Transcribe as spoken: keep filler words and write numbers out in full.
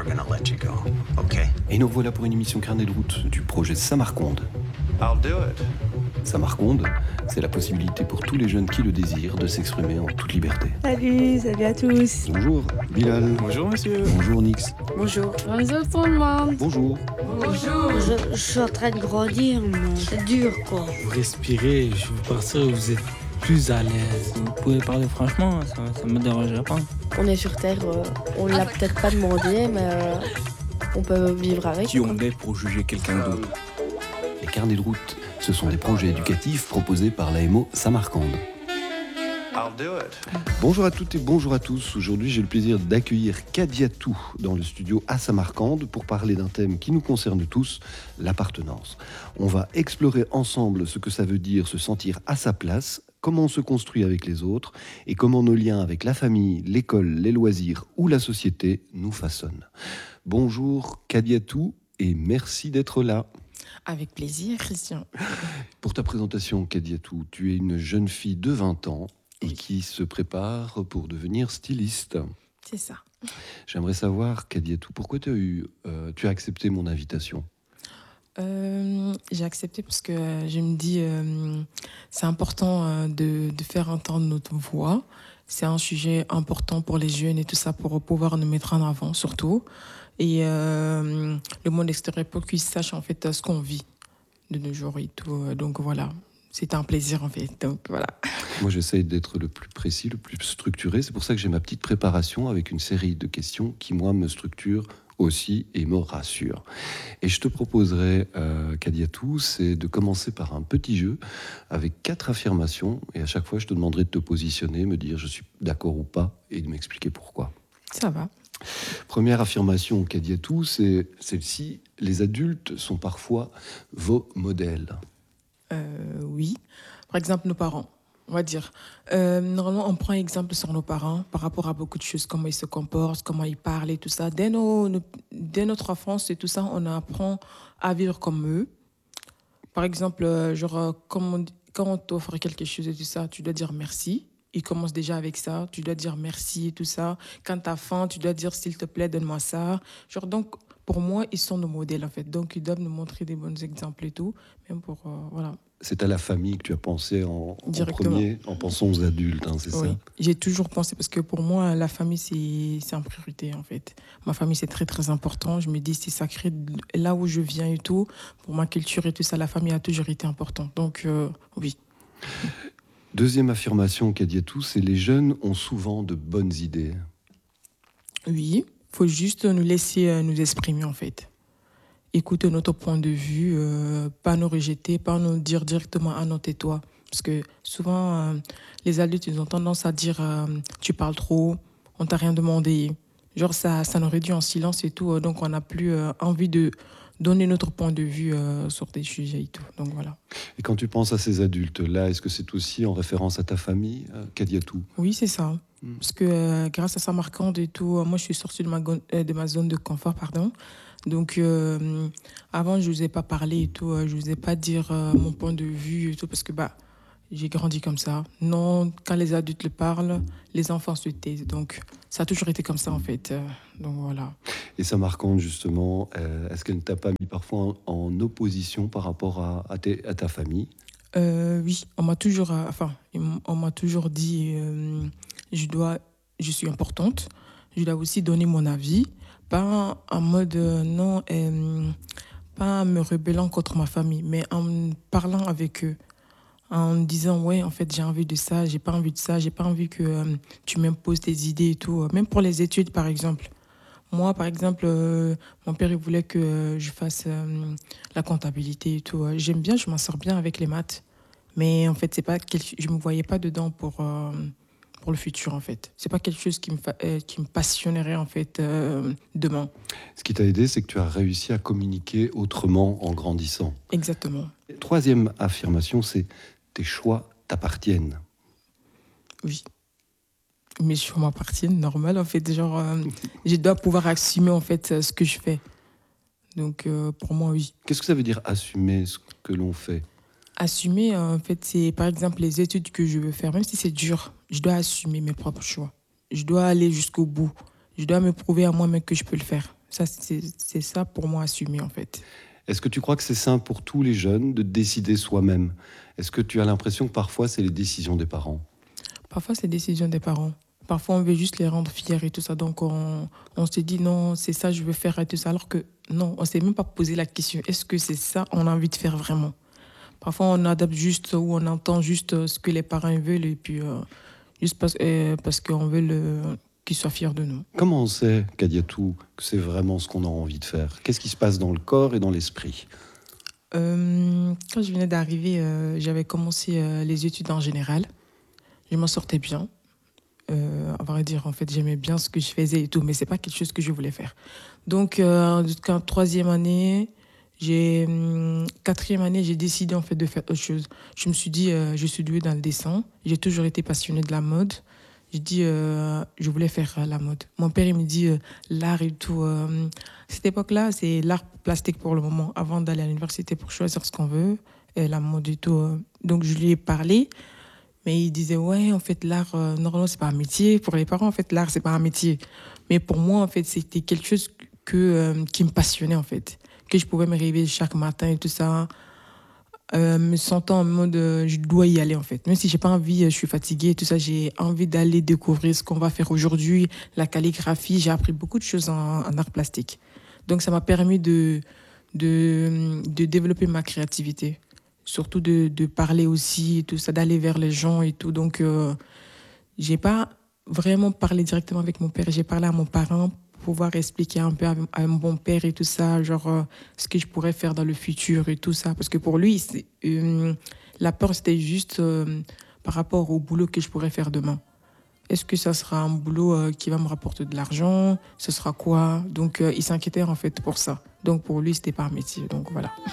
never gonna let you go, okay? Et nous voilà pour une émission carnet de route du projet Samarconde. I'll do it. Samarconde, c'est la possibilité pour tous les jeunes qui le désirent de s'exprimer en toute liberté. Salut, salut à tous. Bonjour Bilal. Bonjour monsieur. Bonjour Nix. Bonjour. Bonjour tout le monde. Bonjour. Bonjour. Je, je suis en train de grandir, mais c'est dur quoi. Vous respirez, je veux partir où vous êtes plus à l'aise. Vous pouvez parler franchement, ça ne me dérangerait pas. On est sur Terre, euh, on l'a peut-être pas demandé, mais euh, on peut vivre avec. Qui on est pour juger quelqu'un d'autre? Les carnets de route, ce sont des projets éducatifs proposés par l'A M O Samarcande. I'll do it. Bonjour à toutes et bonjour à tous. Aujourd'hui, j'ai le plaisir d'accueillir Kadiatou dans le studio à Samarcande pour parler d'un thème qui nous concerne tous, l'appartenance. On va explorer ensemble ce que ça veut dire se sentir à sa place, comment on se construit avec les autres et comment nos liens avec la famille, l'école, les loisirs ou la société nous façonnent. Bonjour Kadiatou et merci d'être là. Avec plaisir, Christian. Pour ta présentation, Kadiatou, tu es une jeune fille de vingt ans et Oui. qui se prépare pour devenir styliste. C'est ça. J'aimerais savoir, Kadiatou, pourquoi tu as, eu, euh, tu as accepté mon invitation ? Euh, j'ai accepté parce que je me dis euh, c'est important euh, de, de faire entendre notre voix. C'est un sujet important pour les jeunes et tout ça pour pouvoir nous mettre en avant surtout. Et euh, le monde extérieur pour qu'ils sachent en fait ce qu'on vit de nos jours et tout. Donc voilà, c'était un plaisir en fait. Donc voilà. Moi, j'essaye d'être le plus précis, le plus structuré. C'est pour ça que j'ai ma petite préparation avec une série de questions qui, moi, me structurent aussi et me rassurent. Et je te proposerai, euh, Kadiatou, c'est de commencer par un petit jeu avec quatre affirmations. Et à chaque fois, je te demanderai de te positionner, me dire je suis d'accord ou pas et de m'expliquer pourquoi. Ça va. Première affirmation, Kadiatou, c'est celle-ci. Les adultes sont parfois vos modèles. Euh, oui. Par exemple, nos parents. On va dire, euh, normalement, on prend exemple sur nos parents par rapport à beaucoup de choses, comment ils se comportent, comment ils parlent et tout ça. Dès, nos, nos- dès notre enfance et tout ça, on apprend à vivre comme eux. Par exemple, euh, genre, euh, comme on dit- quand on t'offre quelque chose et tout ça, tu dois dire merci. Ils commencent déjà avec ça. Tu dois dire merci et tout ça. Quand tu as faim, tu dois dire s'il te plaît, donne-moi ça. Genre, donc, pour moi, ils sont nos modèles en fait. Donc, ils doivent nous montrer des bons exemples et tout. Même pour, euh, voilà. C'est à la famille que tu as pensé en, en Directement. premier, en pensant aux adultes, hein, c'est Oui, ça ? j'ai toujours pensé, parce que pour moi, la famille, c'est c'est en priorité, en fait. Ma famille, c'est très, très important. Je me dis, c'est sacré. Là où je viens et tout, pour ma culture et tout ça, la famille a toujours été importante. Donc, euh, oui. Deuxième affirmation, Kadiatou, c'est les jeunes ont souvent de bonnes idées. Oui, il faut juste nous laisser euh, nous exprimer, en fait. Écouter notre point de vue, euh, pas nous rejeter, pas nous dire directement « Ah non, tais-toi ». Parce que souvent, euh, les adultes, ils ont tendance à dire euh, tu parles trop, on t'a rien demandé ». Genre, ça, ça nous réduit en silence et tout. euh, Donc, on n'a plus euh, envie de donner notre point de vue euh, sur des sujets et tout. Donc, voilà. Et quand tu penses à ces adultes-là, est-ce que c'est aussi en référence à ta famille, euh, Kadiatou ? Oui, c'est ça. Mm. Parce que euh, grâce à Samarcande et tout, euh, moi, je suis sortie de ma, gon- euh, de ma zone de confort, pardon. Donc, euh, avant, je n'osais pas parler et tout. euh, je n'osais pas dire euh, mon point de vue et tout. Parce que bah, j'ai grandi comme ça. Non, quand les adultes le parlent, les enfants se taisent. Donc, ça a toujours été comme ça, en fait. Euh, donc, voilà. Et ça marquante, justement, euh, est-ce qu'elle ne t'a pas mis parfois en, en opposition par rapport à, à, tes- à ta famille ? Euh, oui, on m'a toujours, euh, enfin, on m'a toujours dit, euh, je dois, je suis importante. Je dois aussi donner mon avis, pas en mode euh, non, euh, pas en me rebellant contre ma famille, mais en parlant avec eux, en disant ouais, en fait, j'ai envie de ça, j'ai pas envie de ça, j'ai pas envie que euh, tu m'imposes tes idées et tout. Même pour les études, par exemple. Moi, par exemple, euh, mon père il voulait que euh, je fasse euh, la comptabilité et tout. J'aime bien, je m'en sors bien avec les maths. Mais en fait, c'est pas quelque... je ne me voyais pas dedans pour, euh, pour le futur, en fait. C'est pas quelque chose qui me, fa... euh, qui me passionnerait, en fait, euh, demain. Ce qui t'a aidé, c'est que tu as réussi à communiquer autrement en grandissant. Exactement. Troisième affirmation, c'est tes choix t'appartiennent. Oui. Mes choix m'appartiennent, normal, en fait. Genre, euh, je dois pouvoir assumer, en fait, ce que je fais. Donc, euh, pour moi, oui. Qu'est-ce que ça veut dire assumer ce que l'on fait ? Assumer, en fait, c'est par exemple les études que je veux faire. Même si c'est dur, je dois assumer mes propres choix. Je dois aller jusqu'au bout. Je dois me prouver à moi-même que je peux le faire. Ça, c'est c'est ça pour moi, assumer en fait. Est-ce que tu crois que c'est sain pour tous les jeunes de décider soi-même? Est-ce que tu as l'impression que parfois c'est les décisions des parents? Parfois, c'est décision des parents. Parfois, on veut juste les rendre fiers et tout ça. Donc, on, on se dit non, c'est ça, je veux faire et tout ça. Alors que non, on ne s'est même pas posé la question. Est-ce que c'est ça on a envie de faire vraiment? Parfois, on adapte juste ou on entend juste ce que les parents veulent et puis euh, juste parce, euh, parce qu'on veut le, qu'ils soient fiers de nous. Comment on sait, Kadiatou, que c'est vraiment ce qu'on a envie de faire? Qu'est-ce qui se passe dans le corps et dans l'esprit? Euh, quand je venais d'arriver, euh, j'avais commencé euh, les études en général. Je m'en sortais bien. Euh, à vrai dire, en fait, j'aimais bien ce que je faisais et tout, mais c'est pas quelque chose que je voulais faire. Donc, euh, jusqu'en troisième année, j'ai hum, quatrième année, j'ai décidé en fait de faire autre chose. Je me suis dit, euh, je suis douée dans le dessin. J'ai toujours été passionnée de la mode. J'ai dit, euh, je voulais faire euh, la mode. Mon père, il me dit, euh, l'art et tout. Euh, cette époque-là, c'est l'art plastique pour le moment, avant d'aller à l'université pour choisir ce qu'on veut, et la mode et tout. euh. Donc, je lui ai parlé. Mais il disait, ouais, en fait, l'art, euh, normalement, c'est pas un métier. Pour les parents, en fait, l'art, c'est pas un métier. Mais pour moi, en fait, c'était quelque chose que, euh, qui me passionnait, en fait. Que je pouvais me réveiller chaque matin et tout ça, euh, me sentant en mode, euh, je dois y aller, en fait. Même si j'ai pas envie, euh, je suis fatiguée et tout ça, j'ai envie d'aller découvrir ce qu'on va faire aujourd'hui, la calligraphie. J'ai appris beaucoup de choses en, en art plastique. Donc, ça m'a permis de, de, de développer ma créativité. Surtout de, de parler aussi, et tout ça, d'aller vers les gens et tout. Donc, euh, j'ai pas vraiment parlé directement avec mon père. J'ai parlé à mon parent pour pouvoir expliquer un peu à, à mon père et tout ça, genre euh, ce que je pourrais faire dans le futur et tout ça. Parce que pour lui, c'est, euh, la peur, c'était juste euh, par rapport au boulot que je pourrais faire demain. Est-ce que ça sera un boulot euh, qui va me rapporter de l'argent? Ce sera quoi? Donc, euh, il s'inquiétait en fait pour ça. Donc, pour lui, c'était pas un métier. Donc, voilà.